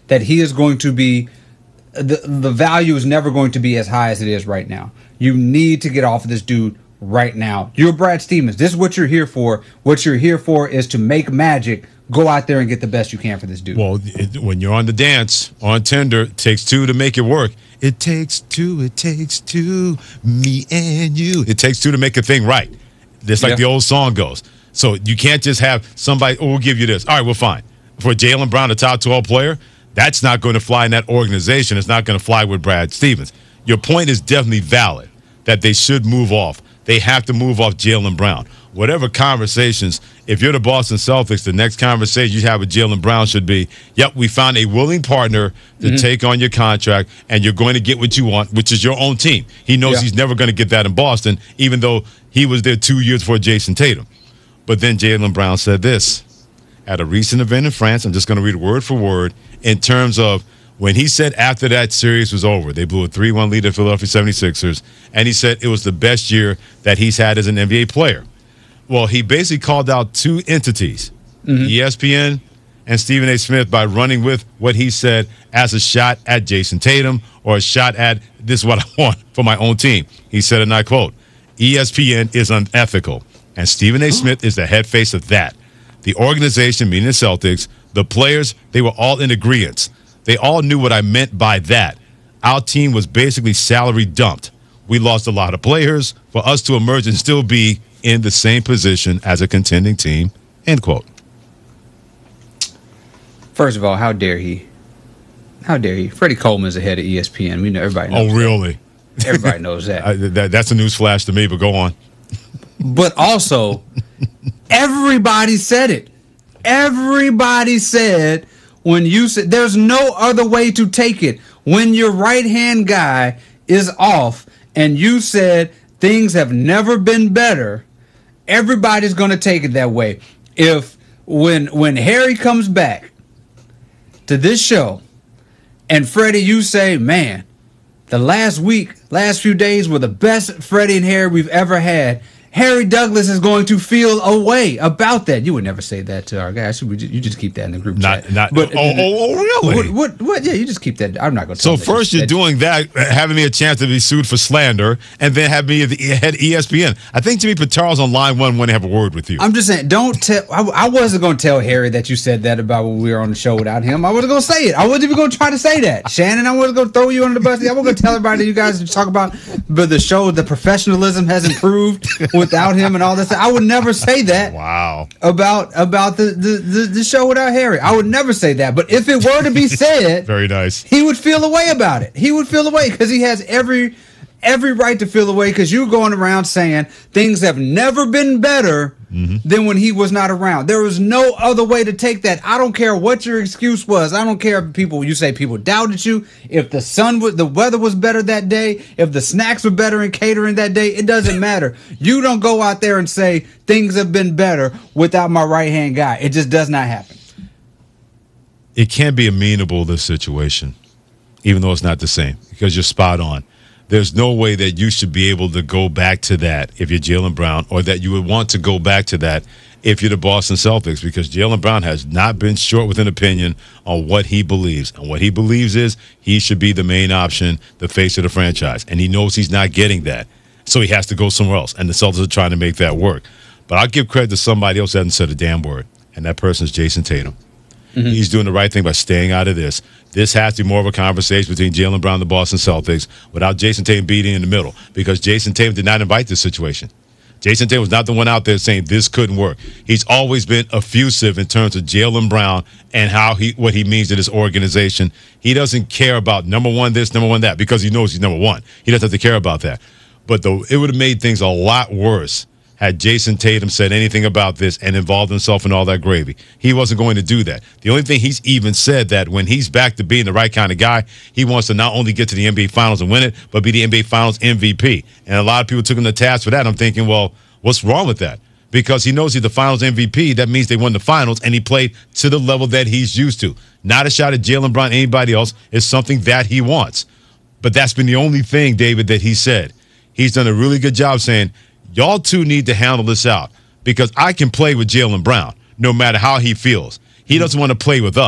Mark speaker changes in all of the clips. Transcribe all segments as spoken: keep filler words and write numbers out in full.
Speaker 1: that he is going to be the the value is never going to be as high as it is right now. You need to get off of this dude right now. You're Brad Stevens. This is what you're here for. What you're here for is to make magic. Go out there and get the best you can for this dude.
Speaker 2: Well, it, when you're on the dance, on Tinder, it takes two to make it work. It takes two, it takes two, me and you. It takes two to make a thing right. Just like
Speaker 1: yeah.
Speaker 2: the old song goes. So you can't just have somebody, oh, we'll give you this. All right, well, fine. For Jaylen Brown, a top twelve player, that's not going to fly in that organization. It's not going to fly with Brad Stevens. Your point is definitely valid that they should move off. They have to move off Jaylen Brown. Whatever conversations, if you're the Boston Celtics, the next conversation you have with Jaylen Brown should be, yep, we found a willing partner to mm-hmm. take on your contract, and you're going to get what you want, which is your own team. He knows yeah. he's never going to get that in Boston, even though he was there two years before Jason Tatum. But then Jaylen Brown said this at a recent event in France. I'm just going to read word for word in terms of when he said after that series was over, they blew a three one lead at Philadelphia seventy-sixers, and he said it was the best year that he's had as an N B A player. Well, he basically called out two entities, mm-hmm. E S P N and Stephen A. Smith, by running with what he said as a shot at Jason Tatum or a shot at this is what I want for my own team. He said, and I quote, E S P N is unethical, and Stephen A. Smith is the head face of that. The organization, meaning the Celtics, the players, they were all in agreement. They all knew what I meant by that. Our team was basically salary dumped. We lost a lot of players for us to emerge and still be in the same position as a contending team, end quote.
Speaker 1: First of all, how dare he? How dare he? Freddie Coleman's the head of E S P N. We know everybody knows
Speaker 2: Oh, really?
Speaker 1: That. Everybody knows that.
Speaker 2: I, that. That's a news flash to me, but go on.
Speaker 1: But also, everybody said it. Everybody said when you said there's no other way to take it. When your right-hand guy is off and you said things have never been better, everybody's going to take it that way. If when when Harry comes back to this show and Freddie, you say, man, the last week, last few days were the best Freddie and Harry we've ever had, Harry Douglas is going to feel a way about that. You would never say that to our guys. You just keep that in the group
Speaker 2: not,
Speaker 1: chat.
Speaker 2: Not,
Speaker 1: but,
Speaker 2: oh, oh, oh, really?
Speaker 1: What, what, what? Yeah, you just keep that. I'm not going to
Speaker 2: So
Speaker 1: tell
Speaker 2: first
Speaker 1: that,
Speaker 2: you're
Speaker 1: that,
Speaker 2: doing that, having me a chance to be sued for slander, and then have me at the head E S P N. I think Jimmy Pataro's on line one when they have a word with you.
Speaker 1: I'm just saying, don't tell. I, I wasn't going to tell Harry that you said that about when we were on the show without him. I wasn't going to say it. I wasn't even going to try to say that. Shannon, I wasn't going to throw you under the bus. I wasn't going to tell everybody that you guys talk about, but the show, the professionalism has improved without him and all that. I would never say that.
Speaker 2: Wow.
Speaker 1: About about the, the, the, the show without Harry. I would never say that. But if it were to be said,
Speaker 2: very nice.
Speaker 1: He would feel a way about it. He would feel a way because he has every every right to feel a way because you're going around saying things have never been better mm-hmm. than when he was not around. There was no other way to take that. I don't care what your excuse was. I don't care if people, you say people doubted you. If the sun was, the weather was better that day, if the snacks were better in catering that day, it doesn't matter. You don't go out there and say things have been better without my right-hand guy. It just does not happen.
Speaker 2: It can't be amenable, this situation, even though it's not the same, because you're spot on. There's no way that you should be able to go back to that if you're Jaylen Brown, or that you would want to go back to that if you're the Boston Celtics, because Jaylen Brown has not been short with an opinion on what he believes. And what he believes is he should be the main option, the face of the franchise. And he knows he's not getting that. So he has to go somewhere else. And the Celtics are trying to make that work. But I'll give credit to somebody else that hasn't said a damn word. And that person is Jason Tatum. Mm-hmm. He's doing the right thing by staying out of this. This has to be more of a conversation between Jaylen Brown and the Boston Celtics without Jason Tatum being in the middle, because Jason Tatum did not invite this situation. Jason Tatum was not the one out there saying this couldn't work. He's always been effusive in terms of Jaylen Brown and how he what he means to this organization. He doesn't care about number one this, number one that, because he knows he's number one. He doesn't have to care about that. But the, it would have made things a lot worse had Jason Tatum said anything about this and involved himself in all that gravy. He wasn't going to do that. The only thing he's even said that when he's back to being the right kind of guy, he wants to not only get to the N B A Finals and win it, but be the N B A Finals M V P. And a lot of people took him to task for that. I'm thinking, well, what's wrong with that? Because he knows he's the Finals M V P. That means they won the Finals, and he played to the level that he's used to. Not a shot at Jaylen Brown, anybody else. It's something that he wants. But that's been the only thing, David, that he said. He's done a really good job saying, y'all two need to handle this out, because I can play with Jaylen Brown no matter how he feels. He doesn't want to play with us.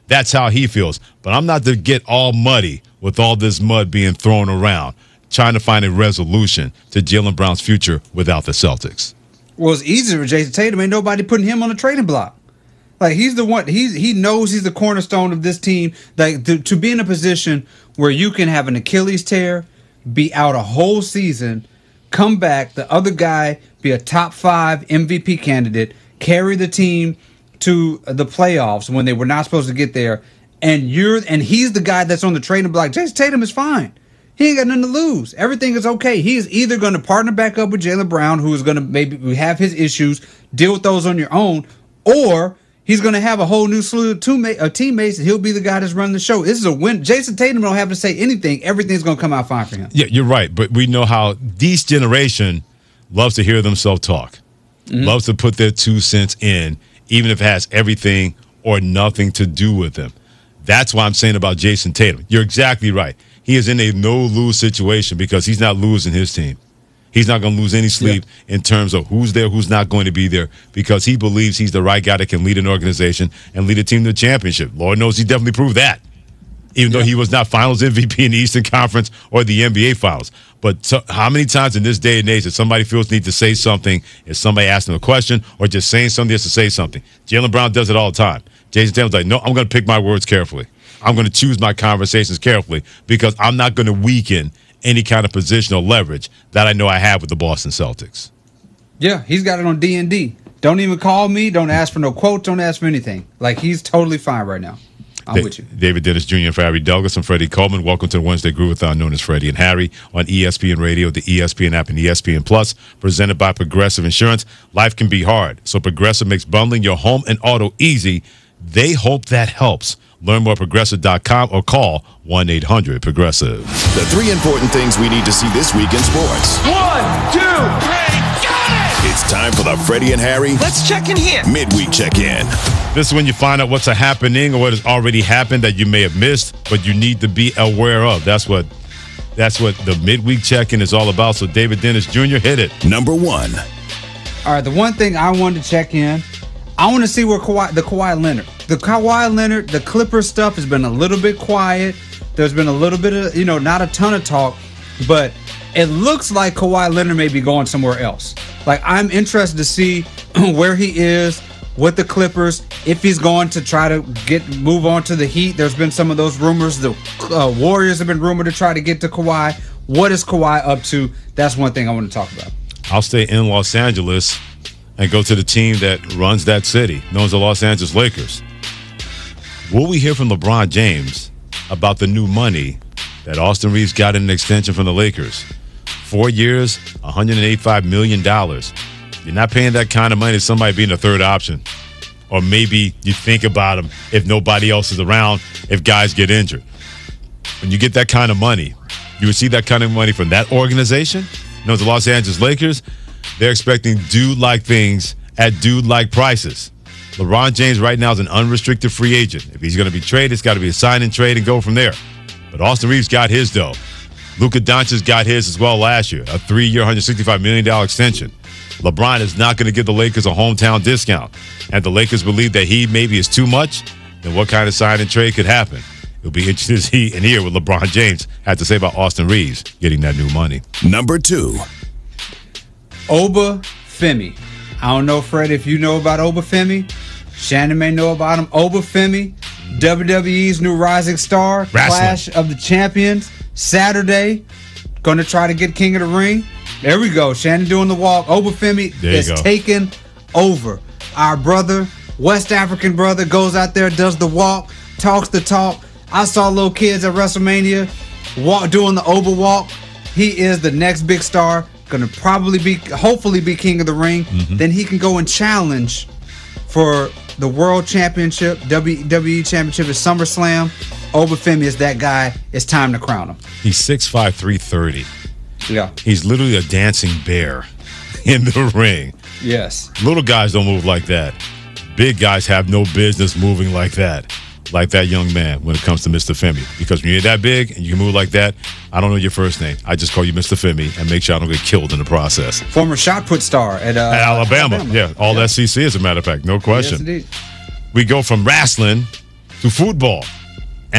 Speaker 2: That's how he feels. But I'm not to get all muddy with all this mud being thrown around, trying to find a resolution to Jaylen Brown's future without the Celtics.
Speaker 1: Well, it's easier for Jason Tatum. Ain't nobody putting him on the trading block. Like, he's the one. He's he knows he's the cornerstone of this team. Like, to, to be in a position where you can have an Achilles tear, be out a whole season, come back, the other guy be a top five M V P candidate, carry the team to the playoffs when they were not supposed to get there, and you're and he's the guy that's on the trading block. Jason Tatum is fine. He ain't got nothing to lose. Everything is okay. He is either going to partner back up with Jaylen Brown, who is going to maybe have his issues, deal with those on your own, or he's going to have a whole new slew of teammates, and he'll be the guy that's running the show. This is a win. Jason Tatum don't have to say anything. Everything's going to come out fine for him.
Speaker 2: Yeah, you're right. But we know how this generation loves to hear themselves talk, mm-hmm. loves to put their two cents in, even if it has everything or nothing to do with them. That's why I'm saying about Jason Tatum. You're exactly right. He is in a no-lose situation because he's not losing his team. He's not going to lose any sleep yeah. in terms of who's there, who's not going to be there, because he believes he's the right guy that can lead an organization and lead a team to the championship. Lord knows he definitely proved that, even yeah. though he was not Finals M V P in the Eastern Conference or the N B A Finals. But so, how many times in this day and age that somebody feels the need to say something, if somebody asks them a question, or just saying something just to say something? Jaylen Brown does it all the time. Jason Tatum's like, no, I'm going to pick my words carefully. I'm going to choose my conversations carefully because I'm not going to weaken any kind of positional leverage that I know I have with the Boston Celtics.
Speaker 1: Yeah, he's got it on D and D. Don't even call me. Don't ask for no quotes. Don't ask for anything. Like, he's totally fine right now. I'm da- with you.
Speaker 2: David Dennis Junior and for Harry Douglas and Freddie Coleman. Welcome to the Wednesday Groovathon, known as Freddie and Harry, on E S P N Radio, the E S P N app, and E S P N Plus, presented by Progressive Insurance. Life can be hard, so Progressive makes bundling your home and auto easy. They hope that helps. Learn more at Progressive dot com or call one eight hundred Progressive.
Speaker 3: The three important things we need to see this week in sports.
Speaker 4: One, two, three, got it!
Speaker 3: It's time for the Freddie and Harry.
Speaker 4: Let's check in here.
Speaker 3: Midweek check-in.
Speaker 2: This is when you find out what's happening or what has already happened that you may have missed, but you need to be aware of. That's what that's what the midweek check-in is all about. So David Dennis Junior, hit it.
Speaker 3: Number one.
Speaker 1: All right, the one thing I wanted to check in, I want to see where Kawhi, the Kawhi Leonard, the Kawhi Leonard, the Clippers stuff has been a little bit quiet. There's been a little bit of, you know, not a ton of talk, but it looks like Kawhi Leonard may be going somewhere else. Like, I'm interested to see where he is with the Clippers, if he's going to try to get move on to the Heat. There's been some of those rumors. The uh, Warriors have been rumored to try to get to Kawhi. What is Kawhi up to? That's one thing I want to talk about.
Speaker 2: I'll stay in Los Angeles and go to the team that runs that city, known as the Los Angeles Lakers. Will we hear from LeBron James about the new money that Austin Reeves got in an extension from the Lakers? Four years, one hundred eighty-five million dollars. You're not paying that kind of money to somebody being a third option. Or maybe you think about him if nobody else is around, if guys get injured. When you get that kind of money, you would see that kind of money from that organization. You know, the Los Angeles Lakers, they're expecting dude-like things at dude-like prices. LeBron James right now is an unrestricted free agent. If he's going to be traded, it's got to be a sign and trade and go from there. But Austin Reeves got his, though. Luka Doncic got his as well last year, a three-year, one hundred sixty-five million dollars extension. LeBron is not going to give the Lakers a hometown discount. And the Lakers believe that he maybe is too much, then what kind of sign and trade could happen? It'll be interesting to see and hear what LeBron James had to say about Austin Reeves getting that new money.
Speaker 3: Number two.
Speaker 1: Oba Femi. I don't know, Fred, if you know about Oba Femi. Shannon may know about him. Oba Femi, W W E's new rising star.
Speaker 2: Wrestling.
Speaker 1: Clash of the Champions. Saturday. Going to try to get King of the Ring. There we go. Shannon doing the walk. Oba Femi is taken over. Our brother, West African brother, goes out there, does the walk, talks the talk. I saw little kids at WrestleMania walk, doing the Oba walk. He is the next big star. Going to probably be, hopefully be King of the Ring. Mm-hmm. Then he can go and challenge for the World Championship, W W E Championship at SummerSlam. Oba Femi is that guy. It's time to crown him.
Speaker 2: He's six five, three thirty.
Speaker 1: Yeah.
Speaker 2: He's literally a dancing bear in the ring.
Speaker 1: Yes.
Speaker 2: Little guys don't move like that. Big guys have no business moving like that. Like that young man when it comes to Mister Femi. Because when you're that big and you can move like that, I don't know your first name. I just call you Mister Femi and make sure I don't get killed in the process.
Speaker 1: Former shot put star at, uh,
Speaker 2: at Alabama.
Speaker 1: Alabama.
Speaker 2: Yeah, all
Speaker 1: yeah.
Speaker 2: S E C as a matter of fact. No question.
Speaker 1: Yes, indeed.
Speaker 2: We go from wrestling to football.